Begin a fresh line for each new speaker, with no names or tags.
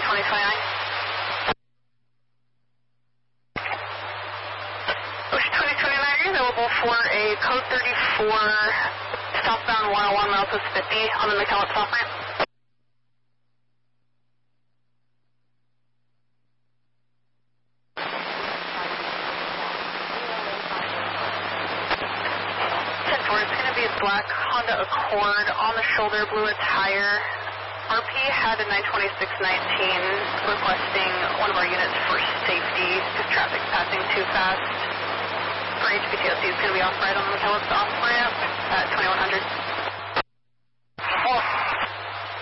2029. Ocean 2029, you're available for a code 34 southbound 101 miles with 50 on the McKellips off ramp. It's going to be a black Honda Accord on the shoulder, blue attire. RP had a 92619 requesting one of our units for safety because traffic's passing too fast. For HPTOC, it's going to be off right on the McKellips off ramp at 2100.